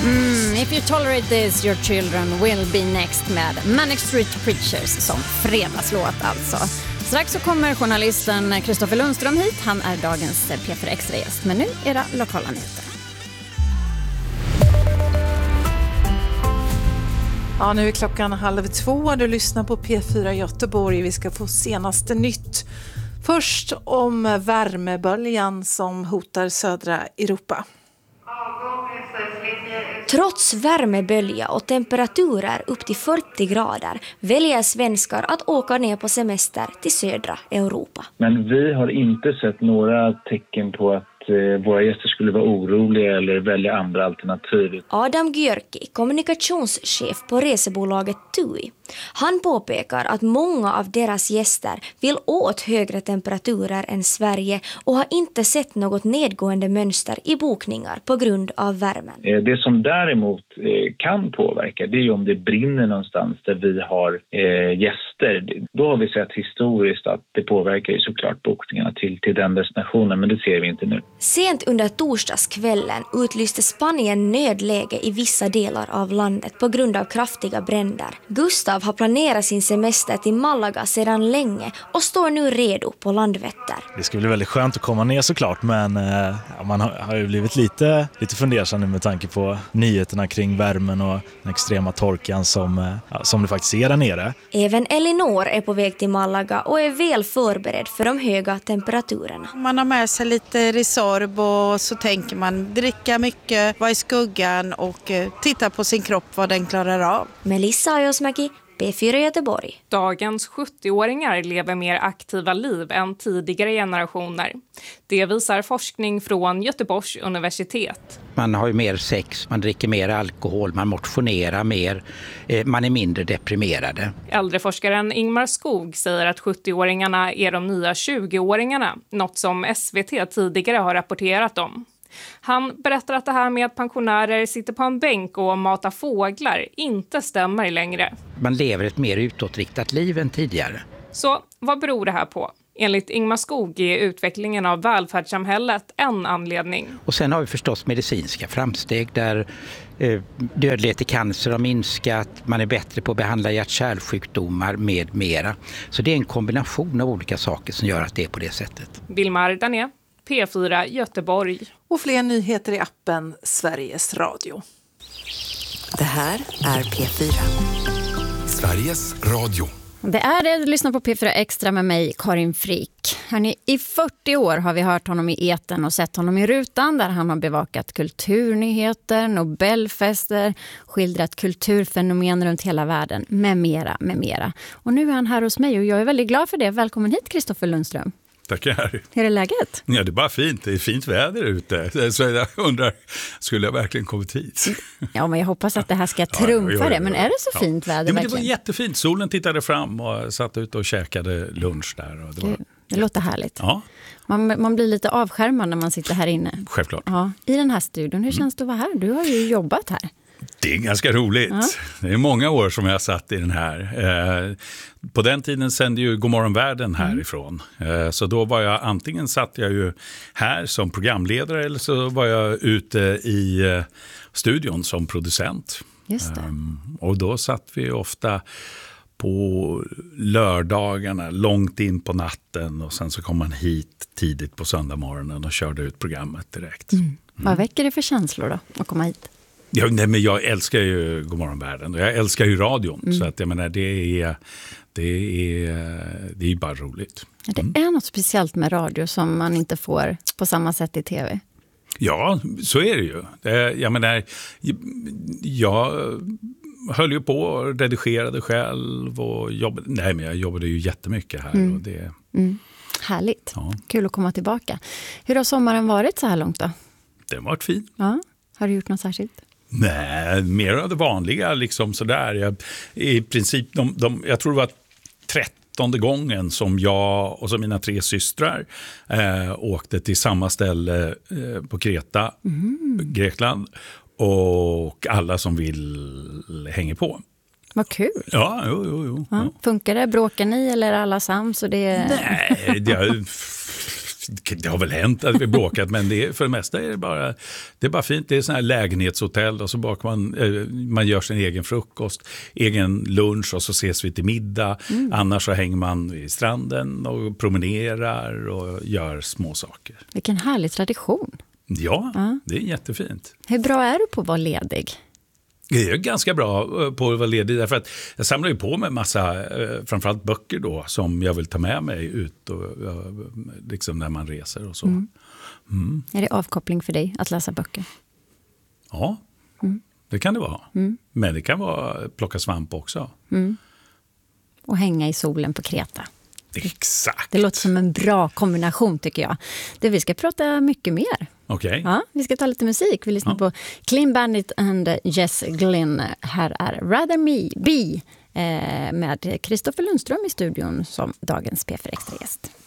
If you tolerate this, your children will be next med Manic Street Preachers som fredagslåt alltså. Strax så kommer journalisten Kristoffer Lundström hit. Han är dagens P4 Extra-gäst. Men nu era lokala nyheter. Ja, nu är klockan 1:30. Du lyssnar på P4 Göteborg. Vi ska få senaste nytt. Först om värmeböljan som hotar södra Europa. Trots värmebölja och temperaturer upp till 40 grader väljer svenskar att åka ner på semester till södra Europa. Men vi har inte sett några tecken på att våra gäster skulle vara oroliga eller välja andra alternativ. Adam Györki, kommunikationschef på resebolaget TUI. Han påpekar att många av deras gäster vill åt högre temperaturer än Sverige och har inte sett något nedgående mönster i bokningar på grund av värmen. Det som däremot kan påverka, det är ju om det brinner någonstans där vi har gäster. Då har vi sett historiskt att det påverkar ju såklart bokningarna till den destinationen, men det ser vi inte nu. Sent under torsdagskvällen utlyste Spanien nödläge i vissa delar av landet på grund av kraftiga bränder. Gustav har planerat sin semester till Malaga sedan länge och står nu redo på Landvetter. Det ska bli väldigt skönt att komma ner såklart, men man har ju blivit lite fundersam nu med tanke på nyheterna kring värmen och den extrema torkan som det faktiskt är där nere. Även Elinor är på väg till Malaga och är väl förberedd för de höga temperaturerna. Man har med sig lite Resorb och så tänker man dricka mycket, vara i skuggan och titta på sin kropp vad den klarar av. Melissa Ajosmäki, P4 Göteborg. Dagens 70-åringar lever mer aktiva liv än tidigare generationer. Det visar forskning från Göteborgs universitet. Man har ju mer sex, man dricker mer alkohol, man motionerar mer, man är mindre deprimerade. Äldreforskaren Ingmar Skog säger att 70-åringarna är de nya 20-åringarna, något som SVT tidigare har rapporterat om. Han berättar att det här med att pensionärer sitter på en bänk och matar fåglar inte stämmer längre. Man lever ett mer utåtriktat liv än tidigare. Så vad beror det här på? Enligt Ingmar Skog är utvecklingen av välfärdssamhället en anledning. Och sen har vi förstås medicinska framsteg där dödlighet i cancer har minskat, man är bättre på att behandla hjärt-kärlsjukdomar med mera. Så det är en kombination av olika saker som gör att det är på det sättet. Vilmar Dané, P4 Göteborg. Och fler nyheter i appen Sveriges Radio. Det här är P4. Sveriges Radio. Det är det, du lyssnar på P4 Extra med mig, Karin Frick. Hörrni, i 40 år har vi hört honom i etern och sett honom i rutan där han har bevakat kulturnyheter, Nobelfester, skildrat kulturfenomen runt hela världen, med mera. Och nu är han här hos mig och jag är väldigt glad för det. Välkommen hit, Kristoffer Lundström. Tackar. Hur är läget? Ja, det är bara fint. Det är fint väder ute. Så jag undrar, skulle jag verkligen kommit hit? Ja, men jag hoppas att det här ska trumfa det. Men är det så fint väder? Ja, men det var jättefint. Solen tittade fram och satt ut och käkade lunch där. Och det låter härligt. Ja. Man blir lite avskärmad när man sitter här inne. Självklart. Ja, i den här studion. Hur känns det att vara här? Du har ju jobbat här. Det är ganska roligt. Ja. Det är många år som jag satt i den här. På den tiden sände ju Godmorgon Världen härifrån. Så då var jag, antingen satt jag ju här som programledare eller så var jag ute i studion som producent. Just det. Och då satt vi ofta på lördagarna långt in på natten och sen så kom man hit tidigt på söndagmorgonen och körde ut programmet direkt. Vad väcker det för känslor då att komma hit? Ja, nej, men jag älskar ju Godmorgon Världen och jag älskar ju radion så att jag menar det är bara roligt. Det är något speciellt med radio som man inte får på samma sätt i tv. Ja, så är det ju. Jag menar, jag höll ju på och redigerade själv och jobbade. Nej, men jag jobbade ju jättemycket här och det. Härligt. Ja. Kul att komma tillbaka. Hur har sommaren varit så här långt då? Den har varit fin. Ja. Har du gjort något särskilt? Nej, mer av det vanliga liksom sådär. I princip, jag tror det var 13:e gången som jag och så mina 3 systrar åkte till samma ställe på Kreta, Grekland. Och alla som vill hänger på. Vad kul. Ja, jo. Ja. Funkar det? Bråkar ni eller är alla sams? Och det... Nej, Det har väl hänt att vi bråkat, men för det mesta är det bara fint. Det är sån här lägenhetshotell och så bakar man gör sin egen frukost, egen lunch och så ses vi till middag. Annars så hänger man vid stranden och promenerar och gör små saker. Vilken härlig tradition. Ja, det är jättefint. Hur bra är du på att vara ledig? Jag är ganska bra på att vara ledig därför att jag samlar ju på mig massa, framförallt böcker då, som jag vill ta med mig ut och, liksom när man reser och så. Är det avkoppling för dig att läsa böcker? Ja, det kan det vara. Men det kan vara plocka svamp också. Och hänga i solen på Kreta. Exakt. Det låter som en bra kombination tycker jag. Vi ska prata mycket mer. Okej. Ja, vi ska ta lite musik. Vi lyssnar på Clean Bandit and Jess Glynn. Här är Rather Me Be med Kristoffer Lundström i studion som dagens P4 Extra-gäst.